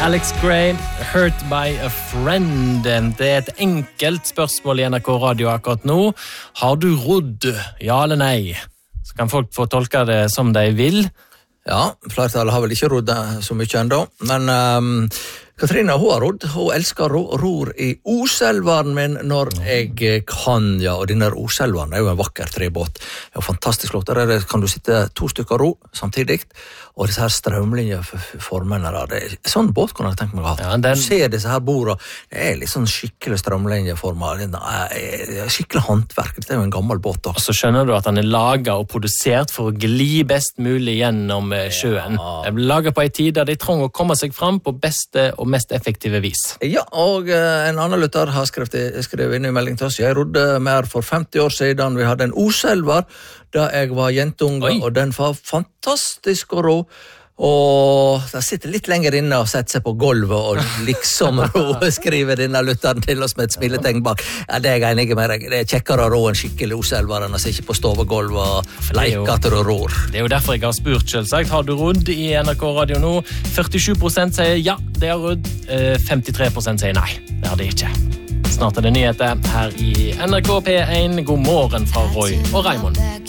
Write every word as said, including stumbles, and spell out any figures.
Alex Gray, Hurt by a Friend. Det er et enkelt spørsmål i N R K Radio akkurat nå. Har du rodd? Ja eller nei? Så kan folk få tolke det som de vil. Ja, flertallet har vel ikke rodd så mye enda, men um, Katrine, hun har rodd. Hun elsker ro, ror i Oselvaren min når jeg kan, ja, og denne Oselvaren er jo en vakker trebåt. Det er jo fantastisk flott. Der kan du sitte to stykker ro samtidig, og disse her strømlinjeformene der, det er sånn båt kunne jeg tenkt meg å ha. Ja, den... Du ser disse her bordene, det er litt sånn skikkelig strømlinjeformer, det er skikkelig håndverk, det er jo en gammel båt da. Og så skjønner du at den er laget og produsert for å gli best mulig gjennom sjøen. Ja. Den blir laget på en tid der de trenger å komme seg fram på beste og mest effektive vis. Ja, og en annen lytter har skrevet, skrevet inn i melding til oss. Jeg rodde mer for femti år siden. Vi hadde en Oselvar da jeg var jentunge, og den var fantastisk å ro. Og da sitter litt lenger inne og setter seg på gulvet og liksom ro, skriver denne lytteren til oss med et smiletegn bak. Ja, det er jeg enig med deg. Det er kjekkere å ro en skikkelig Oselvar enn å sitte på stovegulvet og leike til å ror. Det er jo derfor jeg har spurt selvsagt. Har du rodd i N R K Radio nå? førtisju prosent sier ja, det har rodd. femtitre prosent sier nei, det har det ikke. Snart er det nyheter her i N R K P en. God morgen fra Roy og Raimond.